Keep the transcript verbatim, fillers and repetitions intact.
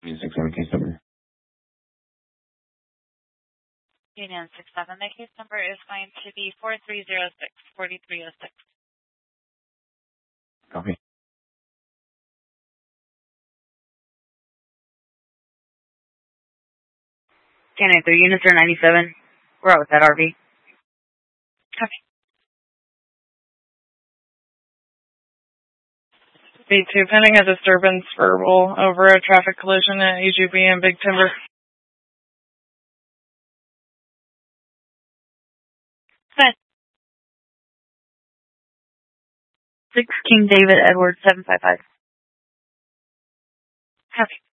Six seven case number. Union six seven. The case number is going to be four three zero six four three zero six. Copy. ten eighty-three, units are ninety-seven. We're out with that R V. Copy. B two, pending a disturbance verbal over a traffic collision at A G B and Big Timber. Good. six King David Edward seven five five. Copy.